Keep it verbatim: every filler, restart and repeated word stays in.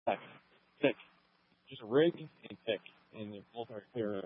Tech. Tick. Just rig and tick. And they're both are clear.